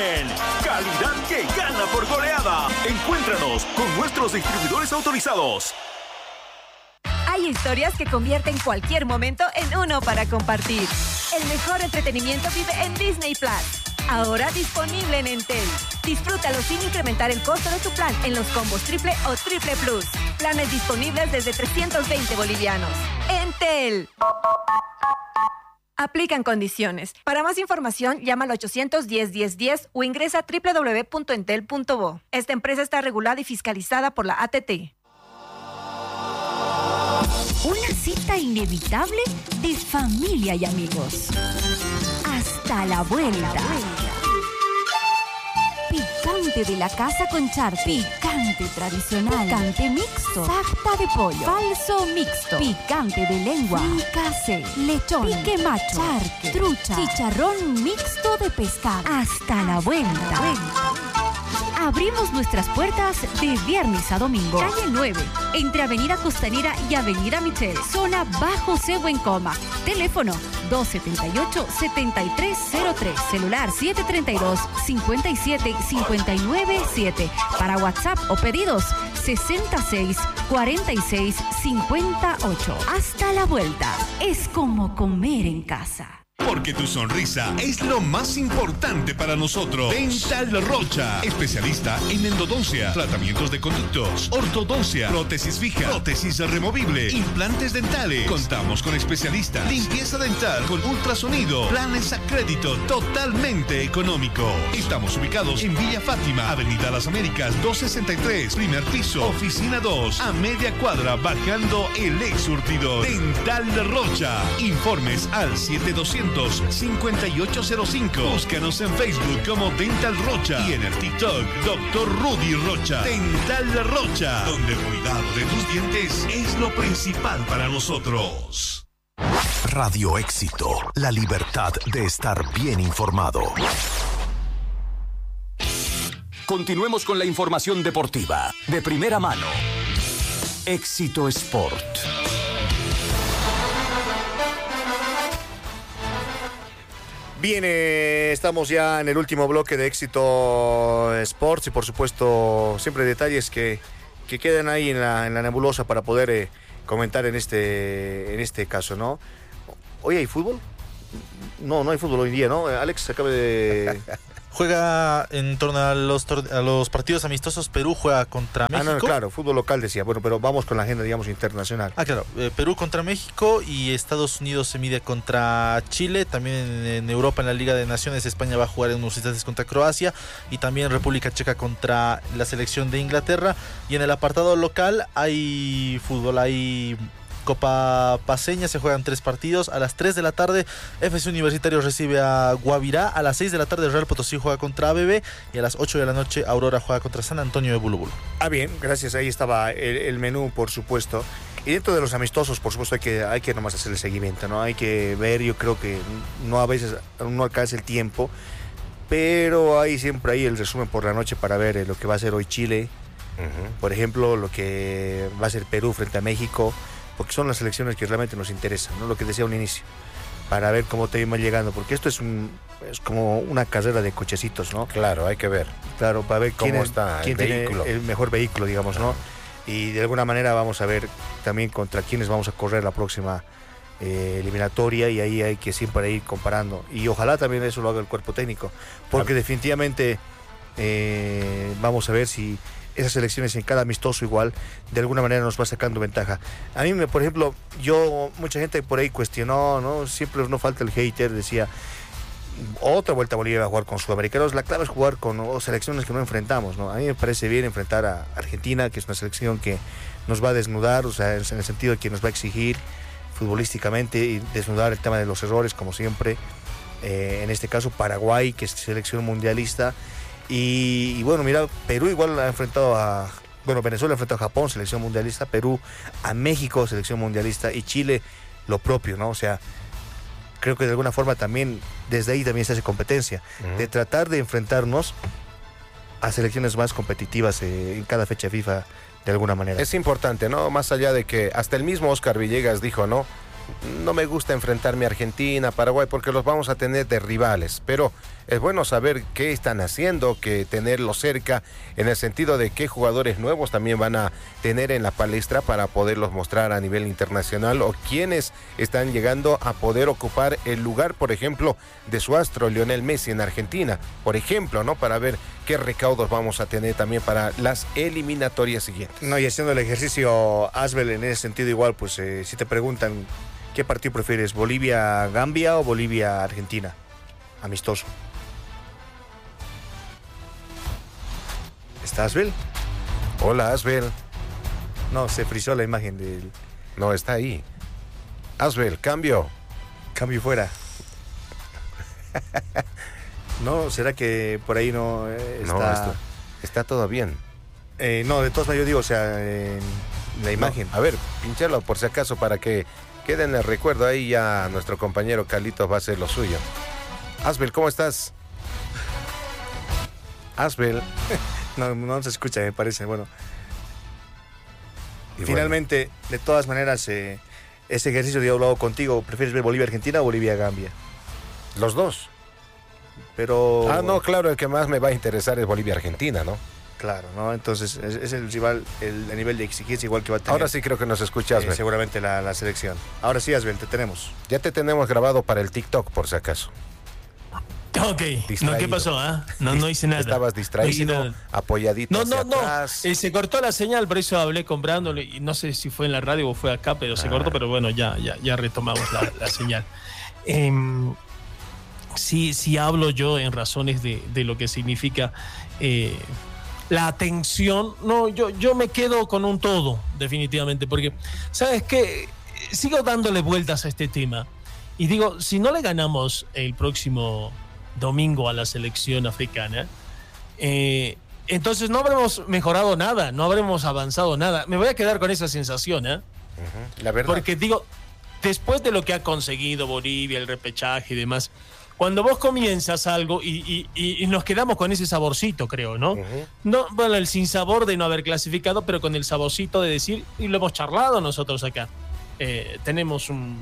Entel. Calidad que gana por goleada. Encuéntranos con nuestros distribuidores autorizados. Hay historias que convierten cualquier momento en uno para compartir. El mejor entretenimiento vive en Disney Plus. Ahora disponible en Entel. Disfrútalo sin incrementar el costo de tu plan en los combos triple o triple plus. Planes disponibles desde 320 bolivianos. Entel. Aplican condiciones. Para más información, llama al 810-1010 o ingresa a www.entel.bo. Esta empresa está regulada y fiscalizada por la ATT. Una cita inevitable de familia y amigos. Hasta la vuelta. Picante de la casa con charque. Picante tradicional. Picante mixto. Sarta de pollo. Falso mixto. Picante de lengua. Fricase. Lechón. Pique macho. Charque. Trucha. Chicharrón mixto de pescado. Hasta la vuelta. Abrimos nuestras puertas de viernes a domingo. Calle 9, entre Avenida Costanera y Avenida Michel. Zona Bajo Cebo en Coma. Teléfono 278-7303. Celular 732-57597. Para WhatsApp o pedidos 66-46-58. Hasta la vuelta. Es como comer en casa. Porque tu sonrisa es lo más importante para nosotros. Dental Rocha, especialista en endodoncia, tratamientos de conductos, ortodoncia, prótesis fija, prótesis removible, implantes dentales. Contamos con especialistas, limpieza dental con ultrasonido, planes a crédito totalmente económico. Estamos ubicados en Villa Fátima, Avenida Las Américas 263, primer piso, oficina 2, a media cuadra bajando el ex surtidor. Dental Rocha. Informes al 7200-5805. Búscanos en Facebook como Dental Rocha y en el TikTok Dr. Rudy Rocha. Dental Rocha, donde el cuidado de tus dientes es lo principal para nosotros. Radio Éxito, la libertad de estar bien informado. Continuemos con la información deportiva de primera mano. Éxito Sport. Bien, estamos ya en el último bloque de Éxito Sports y por supuesto siempre detalles que quedan ahí en la nebulosa para poder comentar en este caso, ¿no? ¿Hoy hay fútbol? No hay fútbol hoy día, ¿no? Alex acaba de... Juega en torno a los partidos amistosos. Perú juega contra México. No, claro, fútbol local decía. Bueno, pero vamos con la agenda, digamos, internacional. Claro, Perú contra México y Estados Unidos se mide contra Chile. También en Europa, en la Liga de Naciones, España va a jugar en unos instantes contra Croacia. Y también República Checa contra la selección de Inglaterra. Y en el apartado local hay fútbol, hay Copa Paceña, se juegan 3 partidos. A las 3 de la tarde FC Universitario recibe a Guavirá. A las 6 de la tarde Real Potosí juega contra ABB. Y a las 8 de la noche Aurora juega contra San Antonio de Bulubulu. Bien, gracias. Ahí estaba el menú, por supuesto. Y dentro de los amistosos, por supuesto, hay que nomás hacer el seguimiento, ¿no? Hay que ver, yo creo que a veces no alcanza el tiempo, pero hay siempre ahí el resumen por la noche para ver lo que va a ser hoy Chile. Por ejemplo, lo que va a ser Perú frente a México, porque son las elecciones que realmente nos interesan, ¿no? Lo que decía un inicio, para ver cómo te va llegando, porque esto es como una carrera de cochecitos, ¿no? Claro, hay que ver. Claro, para ver quién tiene el mejor vehículo, digamos, ¿no? Y de alguna manera vamos a ver también contra quiénes vamos a correr la próxima eliminatoria, y ahí hay que siempre ir comparando. Y ojalá también eso lo haga el cuerpo técnico, porque definitivamente vamos a ver si esas elecciones en cada amistoso igual de alguna manera nos va sacando ventaja. A mí, por ejemplo, mucha gente por ahí cuestionó, ¿no? Siempre no falta el hater, decía, otra vuelta Bolivia va a jugar con sudamericanos. La clave es jugar con selecciones que no enfrentamos, ¿no? A mí me parece bien enfrentar a Argentina, que es una selección que nos va a desnudar, o sea, en el sentido de que nos va a exigir futbolísticamente y desnudar el tema de los errores, como siempre. En este caso, Paraguay, que es selección mundialista. Y bueno, mira, Perú igual ha enfrentado Venezuela ha enfrentado a Japón, selección mundialista, Perú a México, selección mundialista, y Chile lo propio, ¿no? O sea, creo que de alguna forma también, desde ahí también se hace competencia, de tratar de enfrentarnos a selecciones más competitivas en cada fecha FIFA, de alguna manera. Es importante, ¿no? Más allá de que hasta el mismo Oscar Villegas dijo, ¿no? no me gusta enfrentarme a Argentina, Paraguay, porque los vamos a tener de rivales, pero es bueno saber qué están haciendo, que tenerlos cerca, en el sentido de qué jugadores nuevos también van a tener en la palestra para poderlos mostrar a nivel internacional, o quienes están llegando a poder ocupar el lugar, por ejemplo, de su astro Lionel Messi en Argentina, por ejemplo, ¿no? Para ver qué recaudos vamos a tener también para las eliminatorias siguientes. No, y haciendo el ejercicio, Asbel, en ese sentido igual, pues si te preguntan qué partido prefieres, ¿Bolivia-Gambia o Bolivia-Argentina? Amistoso. ¿Está Asbel? Hola, Asbel. No, se frizó la imagen del... No, está ahí. Asbel, cambio. Cambio fuera. No, ¿será que por ahí no está...? No, está todo bien. No, de todas maneras yo digo, o sea, en la imagen. No, a ver, pinchalo por si acaso para que quede en el recuerdo. Ahí ya nuestro compañero Carlitos va a hacer lo suyo. Asbel, ¿cómo estás? Asbel. No se escucha, me parece. Bueno. Y finalmente, de todas maneras, ese ejercicio de hablado contigo, ¿prefieres ver Bolivia-Argentina o Bolivia-Gambia? Los dos. Pero... no, claro, el que más me va a interesar es Bolivia-Argentina, ¿no? Claro, ¿no? Entonces es el rival, el nivel de exigencia igual que va a tener. Ahora sí creo que nos escucha Asbel. Seguramente la selección. Ahora sí, Asbel, te tenemos. Ya te tenemos grabado para el TikTok, por si acaso. Ok, no, ¿qué pasó? No hice nada. Estabas distraído, apoyadito atrás. Se cortó la señal, por eso hablé con Brandon, y no sé si fue en la radio o fue acá, pero se cortó, pero bueno, ya retomamos la señal. Sí hablo yo en razones de lo que significa la atención. No, yo me quedo con un todo, definitivamente, porque, ¿sabes qué? Sigo dándole vueltas a este tema, y digo, si no le ganamos el próximo domingo a la selección africana, entonces no habremos mejorado nada, no habremos avanzado nada. Me voy a quedar con esa sensación, La verdad. porque digo, después de lo que ha conseguido Bolivia, el repechaje y demás, cuando vos comienzas algo y nos quedamos con ese saborcito, creo, ¿no? No, bueno, el sinsabor de no haber clasificado, pero con el saborcito de decir, y lo hemos charlado nosotros acá, tenemos un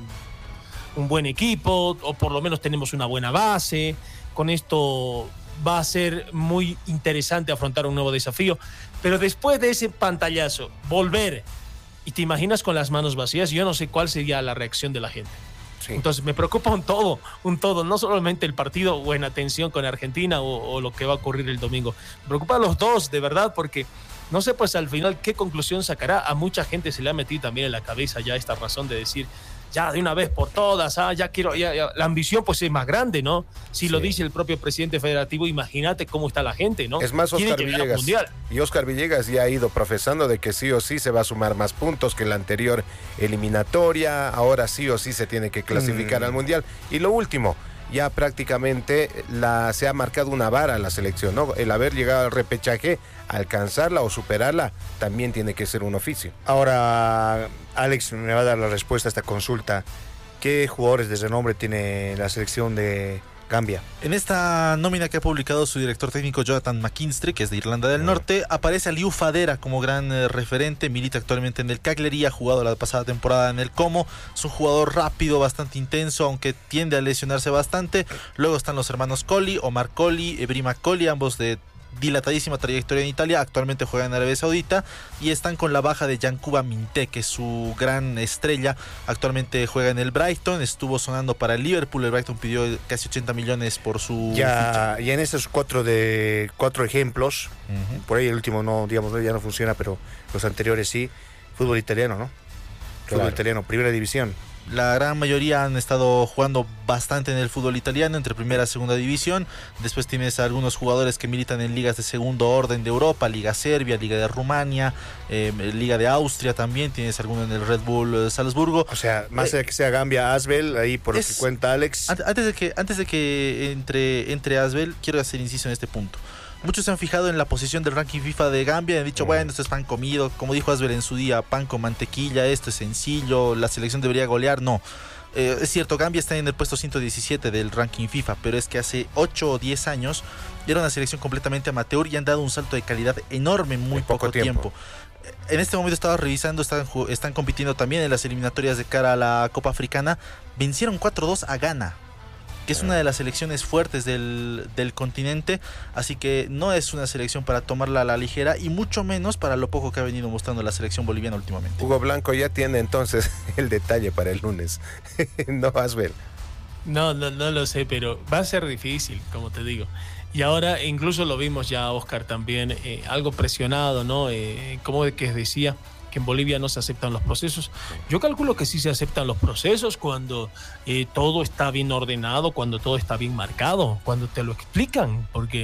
buen equipo, o por lo menos tenemos una buena base. Con esto va a ser muy interesante afrontar un nuevo desafío, pero después de ese pantallazo, volver, y te imaginas con las manos vacías, yo no sé cuál sería la reacción de la gente. Sí. Entonces me preocupa un todo, no solamente el partido o en atención con Argentina o lo que va a ocurrir el domingo. Me preocupa a los dos, de verdad, porque no sé pues al final qué conclusión sacará. A mucha gente se le ha metido también en la cabeza ya esta razón de decir, ya de una vez por todas, ya quiero, ya. La ambición pues es más grande, ¿no? Si lo dice el propio presidente federativo, imagínate cómo está la gente, ¿no? Es más, Oscar Villegas, y Oscar Villegas ya ha ido profesando de que sí o sí se va a sumar más puntos que la anterior eliminatoria, ahora sí o sí se tiene que clasificar al Mundial. Y lo último, ya prácticamente se ha marcado una vara a la selección, ¿no? El haber llegado al repechaje, alcanzarla o superarla, también tiene que ser un oficio. Ahora, Alex me va a dar la respuesta a esta consulta. ¿Qué jugadores de renombre tiene la selección de Gambia? En esta nómina que ha publicado su director técnico Jonathan McKinstry, que es de Irlanda del Norte, aparece Aliou Fadera como gran referente. Milita actualmente en el Cagliari, ha jugado la pasada temporada en el Como. Es un jugador rápido, bastante intenso, aunque tiende a lesionarse bastante. Luego están los hermanos Colli, Omar Colli, Brima Colli, ambos de dilatadísima trayectoria en Italia, actualmente juega en Arabia Saudita, y están con la baja de Yankuba Minteh, que es su gran estrella. Actualmente juega en el Brighton, estuvo sonando para el Liverpool. El Brighton pidió casi 80 millones por su ya en estos cuatro ejemplos, por ahí el último no, digamos, ya no funciona, pero los anteriores sí. Fútbol italiano, ¿no? Claro. Fútbol italiano, primera división. La gran mayoría han estado jugando bastante en el fútbol italiano, entre primera y segunda división. Después tienes a algunos jugadores que militan en ligas de segundo orden de Europa, Liga Serbia, Liga de Rumania, Liga de Austria también. Tienes alguno en el Red Bull Salzburgo. O sea, más de que sea Gambia, Asbel, ahí por lo que cuenta Alex. Antes de que entre Asbel, quiero hacer inciso en este punto. Muchos se han fijado en la posición del ranking FIFA de Gambia y han dicho, bueno, esto es pan comido. Como dijo Asbel en su día, pan con mantequilla, esto es sencillo, la selección debería golear. No. Es cierto, Gambia está en el puesto 117 del ranking FIFA, pero es que hace 8 o 10 años era una selección completamente amateur y han dado un salto de calidad enorme en muy poco tiempo. En este momento estaba revisando, están compitiendo también en las eliminatorias de cara a la Copa Africana. Vencieron 4-2 a Ghana, que es una de las selecciones fuertes del continente, así que no es una selección para tomarla a la ligera y mucho menos para lo poco que ha venido mostrando la selección boliviana últimamente. Hugo Blanco ya tiene entonces el detalle para el lunes. No vas a ver. No lo sé, pero va a ser difícil, como te digo. Y ahora incluso lo vimos ya, Oscar, también algo presionado, ¿no? Como que decía que en Bolivia no se aceptan los procesos. Yo calculo que sí se aceptan los procesos cuando todo está bien ordenado, cuando todo está bien marcado, cuando te lo explican, porque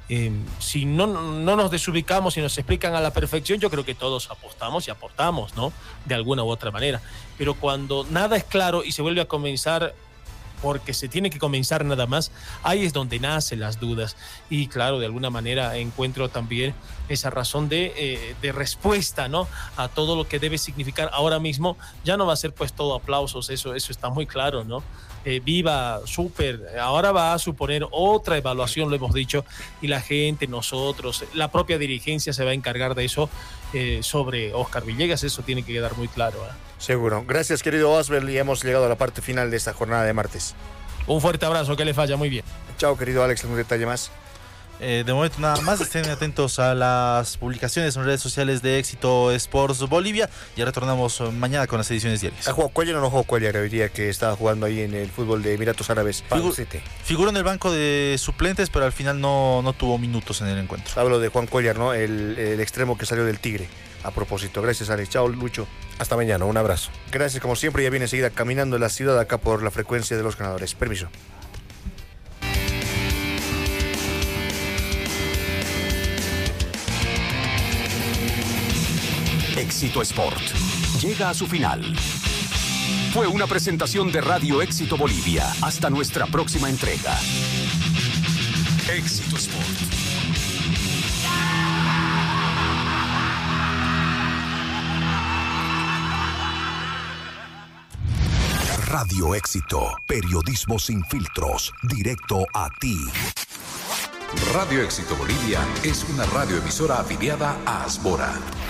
si no nos desubicamos y nos explican a la perfección, yo creo que todos apostamos y aportamos, ¿no? De alguna u otra manera. Pero cuando nada es claro y se vuelve a comenzar porque se tiene que comenzar nada más, ahí es donde nacen las dudas. Y claro, de alguna manera encuentro también esa razón de respuesta, ¿no? A todo lo que debe significar ahora mismo. Ya no va a ser pues todo aplausos, eso está muy claro, ¿no? Viva, súper, ahora va a suponer otra evaluación, lo hemos dicho, y la gente, nosotros, la propia dirigencia se va a encargar de eso sobre Oscar Villegas, eso tiene que quedar muy claro, ¿eh? Seguro. Gracias, querido Osbel, y hemos llegado a la parte final de esta jornada de martes. Un fuerte abrazo, que le falla muy bien. Chao, querido Alex, ¿algún detalle más? De momento nada más, estén atentos a las publicaciones en redes sociales de Éxito Sports Bolivia. Ya retornamos mañana con las ediciones diarias. ¿Ha jugado Cuellar o no jugó Cuellar hoy día que estaba jugando ahí en el fútbol de Emiratos Árabes? Figuró en el banco de suplentes, pero al final no tuvo minutos en el encuentro. Hablo de Juan Cuellar, ¿no? El extremo que salió del Tigre. A propósito, gracias, Alex. Chao, Lucho. Hasta mañana, un abrazo. Gracias, como siempre, ya viene enseguida caminando en la ciudad acá por la frecuencia de los ganadores. Permiso. Éxito Sport llega a su final. Fue una presentación de Radio Éxito Bolivia. Hasta nuestra próxima entrega. Éxito Sport. Radio Éxito, periodismo sin filtros, directo a ti. Radio Éxito Bolivia es una radioemisora afiliada a Asbora.